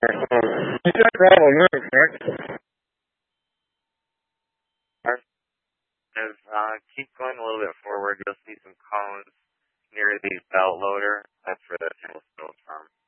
You got gravel road, correct? Keep going a little bit forward, you'll see some cones near the belt loader. That's where the fuel spills from.